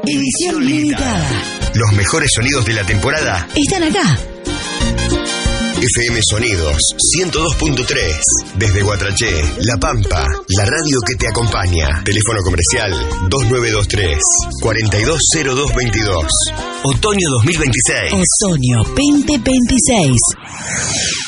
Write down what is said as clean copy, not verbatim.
Edición limitada. Los mejores sonidos de la temporada están acá. FM Sonidos 102.3 desde Guatraché, La Pampa, la radio que te acompaña. Teléfono comercial 2923 420222. Otoño 2026. Otoño 2026.